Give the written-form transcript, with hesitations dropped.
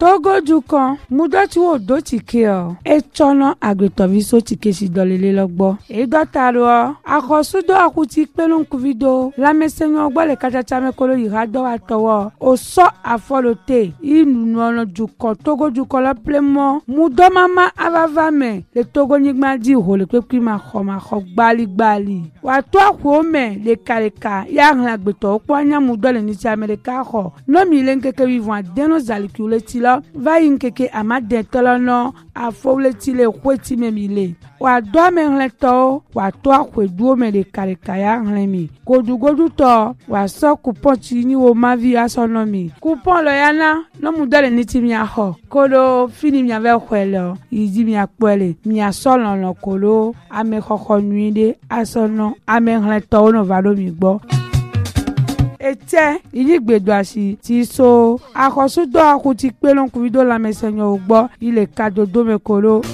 Togo dukan mudoti wo do tike o echono agbetoviso tike si dolele logbo e dotaro akosudo akuti pelun kuvido lamesenyo gbole kachacha mekolo yirado atowo o so afolote inuno dukan Togo dukan lo plemo mudo mama avavame le Togo nyigmadi ho le pepi ma kho gbali wa to akwome le kaleka ya hlan agbeto opanya mudo le ni ti America ho no mi lenkeke vivant deno zalikule ti lo va yinkeke amade tolono afowle ti le kweti memile wa do me hleto wa to akweduo me le kaleka ya hlan godugodu to wa so coupon ti ni wo mavi asonomi coupon lo yana no mudo le ni ti mi ho kolo fini mi ave kwelo yidi mi akpele mi asolon kolo ame khokho nuide asono ame hleto no valo mi gbo ete iligbedo asi ti so akosudo akuti pelon kuvido la mesenyo ugbo ile kadodo mekolo